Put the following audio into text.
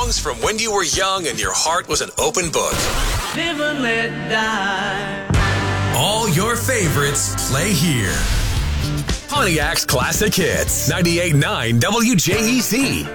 Songs from when you were young and your heart was an open book. Live and let die. All your favorites play here. Pontiac's Classic Hits. 98.9 WJEC.